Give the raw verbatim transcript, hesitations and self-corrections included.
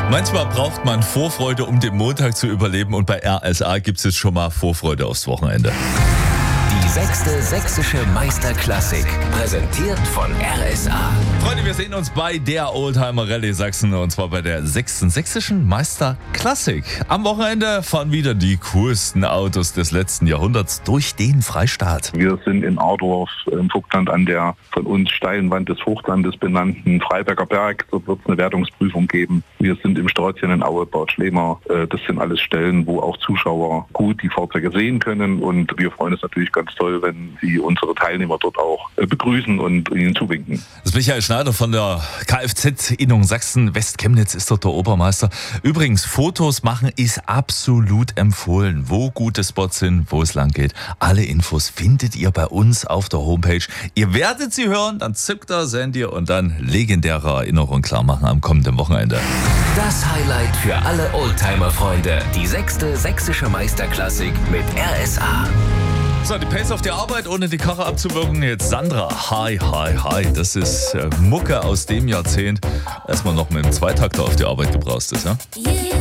Manchmal braucht man Vorfreude, um den Montag zu überleben, und bei R S A gibt es jetzt schon mal Vorfreude aufs Wochenende. Die sechste sächsische Meisterklassik, präsentiert von R S A. Freunde, wir sehen uns bei der Oldtimer Rallye Sachsen, und zwar bei der sechsten sächsischen Meisterklassik. Am Wochenende fahren wieder die coolsten Autos des letzten Jahrhunderts durch den Freistaat. Wir sind in Ardorf im Vogtland an der von uns steilen Wand des Vogtlandes benannten Freiberger Berg. Dort wird es eine Wertungsprüfung geben. Wir sind im Sträutzchen in Aue, Bad Schlema. Das sind alles Stellen, wo auch Zuschauer gut die Fahrzeuge sehen können, und wir freuen uns natürlich ganz toll, wenn Sie unsere Teilnehmer dort auch begrüßen und ihnen zuwinken. Das ist Michael Schneider von der Kfz-Innung Sachsen. Westchemnitz ist dort der Obermeister. Übrigens, Fotos machen ist absolut empfohlen. Wo gute Spots sind, wo es lang geht. Alle Infos findet ihr bei uns auf der Homepage. Ihr werdet sie hören, dann zückt das Handy und dann legendäre Erinnerungen klar machen am kommenden Wochenende. Das Highlight für alle Oldtimer-Freunde. Die sechste sächsische Meisterklassik mit R S A. So, die Pace auf die Arbeit, ohne die Karre abzuwürgen. Jetzt Sandra. Hi, hi, hi. Das ist äh, Mucke aus dem Jahrzehnt, als man noch mit dem Zweitakter auf die Arbeit gebraust ist, ja? Yeah.